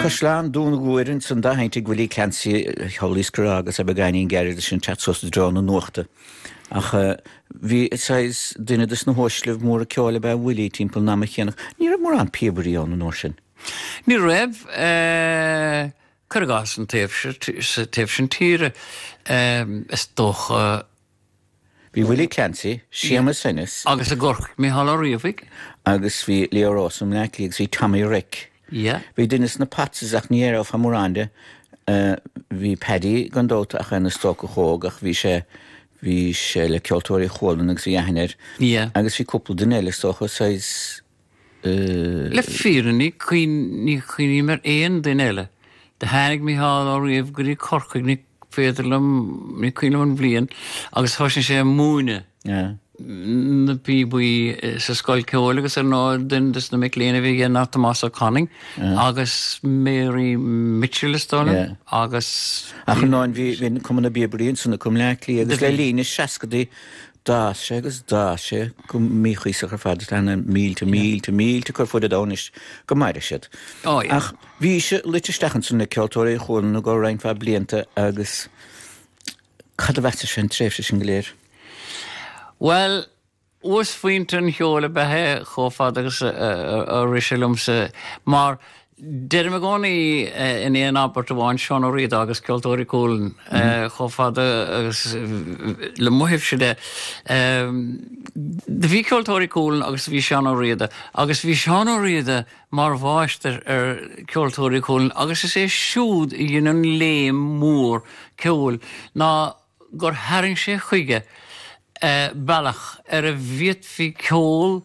Cosláán dún gúirin san dahainte bhfuil Clancy chollíscar agus a begaín geir sin chatsos drá na nuachta. Ach bhí sais duine dus na hóislih mór a ceála be bhfuilí timppla ná chéannach. Ní mór an pebaríán an nóir sin. Ní raibh chugas an taobh sin tíre is dócha Bhí bhfuilí Clancy, Seamus Innes. agus a gorch mé hallríomhig. Agus bhí Leo Ross an neaclíag sí Tommy Rick. Bhí dunas na patsas ach ní éarh fa mórrande bhí Paddy gandóta ach na stóca chóg ach bhí sé le ceoltóirí chólan agus bhí ahanir. Agus bhí cúpla den eile stócha sais... Le fíran ní chuoine mar éon den eile. De hánig mí hallríomh gurí corcaig ní féidirlam ní chuoine an bblion agus thosin sé múine. Na bíbuí sa scoil ceolalas ná dundas na micléana bhí ná Tomás O'Conning agus Mary Mitchell istána agus... Ach an náin bhí cum na bíbaríon sanna cum leaclí agus le lína seacadaí dáise agus dáise go míchaíach ar fad lena míl chur fud a dánis go maidir siad. Ach bhí se liteisteachan san na ceoltóirí chólan na go rain fa blianta agus cad a bheite sin tréifse sin goléir. Well, was faointan heola bethe chófad agus a risilumsa, mar deir me gcónaí in éon ábhart amháin Seán Ó Riada agus ceoltóirí cúlan chófad agus le muthimh si de. De bhí ceoltóirí cúlan agus bhí Seán Ó Riada, agus bhí Seán Ó Riada mar bháistear ar ceoltóirí cúlan, agus is é siúd i dhéanaan léim mór ceol ná gur haing sé chuige bailach ar a bhíad bhí ceol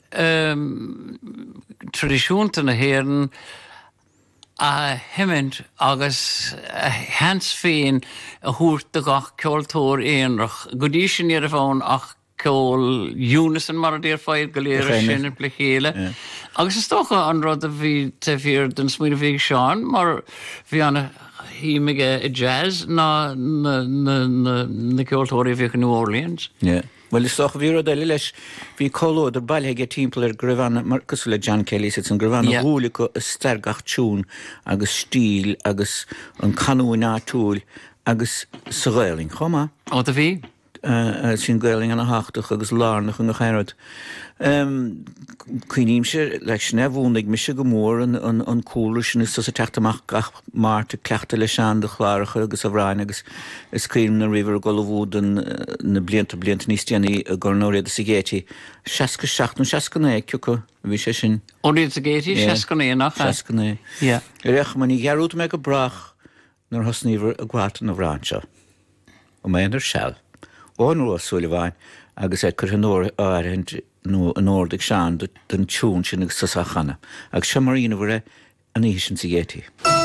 tradiisiúnta na héireann a himint agus hens féin a thuairt a gach ceoltóir éonrach. Go dtí sin ar a bhán ach ceol Unison mar a dtíar fáid go léir sin ar plichéile. Agus is tócha an rud a bhí tefhír den smuoine bhí Seán, mar bhí anna híimige i jazz na ceoltóirí bhí New Orleans. Well, is toch weer de leis wie colo de balhege timpler grefan Marcus le John Kelly sits en grefan holiko stergach tune agus stíl agus an canúna tool agus sreling choma. Wat a bhí? Sin gweling an a hachtach agus lárnach an chairad. Cuiníim sé leis nefhúnig mis go mór an cúla sin is a teachtamach gach máte cleachta le sean de chláirach agus a bhráin agus is críim na river go bhúdan na blianta níos déanaí a gornóréad a sigéti. Seaca seachtún seacané ciúcha bhí sé sin. Óréad sigéti seacané nach? Seacané. Reach man í gearút me go brach nar hosníomhar a gháta na bhránseo. O méanar sell. Ónú Sullivan agus chur an áirint nó an ordig sean den tún sin agus sa chana. Ag se marína bhre an ísin sigéti.